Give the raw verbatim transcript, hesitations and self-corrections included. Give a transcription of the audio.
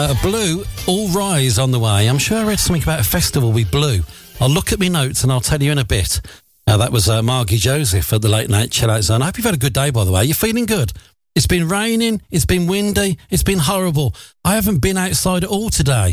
Uh, Blue, All Rise on the way. I'm sure I read something about a festival with Blue. I'll look at my notes and I'll tell you in a bit. Uh, that was uh, Margie Joseph at the Late Night Chill Out Zone. I hope you've had a good day, by the way. You're feeling good? It's been raining, it's been windy, it's been horrible. I haven't been outside at all today.